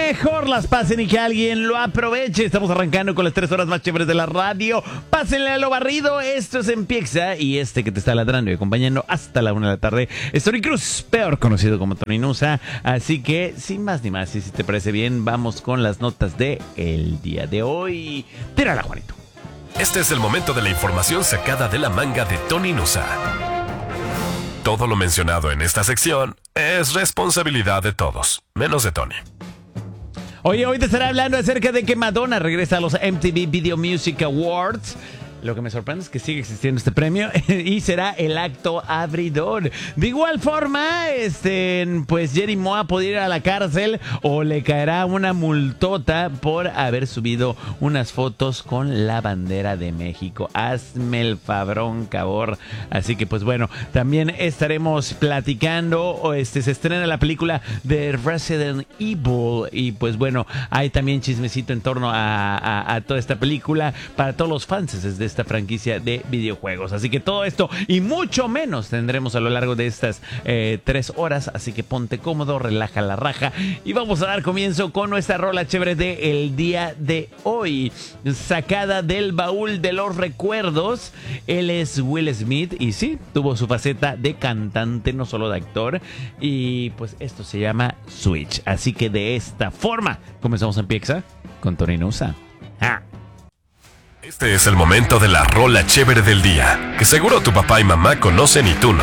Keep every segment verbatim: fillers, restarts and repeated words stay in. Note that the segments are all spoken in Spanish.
mejor las pasen y que alguien lo aproveche. Estamos arrancando con las tres horas más chéveres de la radio. Pásenle a lo barrido. Esto es Empieza y este que te está ladrando y acompañando hasta la una de la tarde es Tony Cruz, peor conocido como Tony Nusa. Así que, sin más ni más, y si te parece bien, vamos con las notas de el día de hoy. Tírala, Juanito. Este es el momento de la información sacada de la manga de Tony Nusa. Todo lo mencionado en esta sección es responsabilidad de todos, menos de Tony. Oye, hoy te estaré hablando acerca de que Madonna regresa a los M T V Video Music Awards. Lo que me sorprende es que sigue existiendo este premio y será el acto abridor. De igual forma, este, pues Jerry Moa puede ir a la cárcel o le caerá una multota por haber subido unas fotos con la bandera de México. Hazme el fabrón, cabor. Así que pues bueno, también estaremos platicando, o este, se estrena la película de Resident Evil y pues bueno, hay también chismecito en torno a, a, a toda esta película para todos los fans de esta franquicia de videojuegos. Así que todo esto y mucho menos tendremos a lo largo de estas eh, tres horas. Así que ponte cómodo, relaja la raja y vamos a dar comienzo con nuestra rola chévere de el día de hoy. Sacada del baúl de los recuerdos. Él es Will Smith y sí, tuvo su faceta de cantante, no solo de actor. Y pues esto se llama Switch. Así que de esta forma comenzamos en Empieza con Tony Nusa. ¡Ah! Este es el momento de la rola chévere del día, que seguro tu papá y mamá conocen y tú no.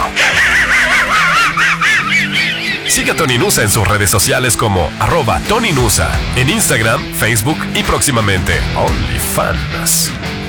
Sigue a Tony Nusa en sus redes sociales como arroba Tony Nusa, en Instagram, Facebook y próximamente OnlyFans.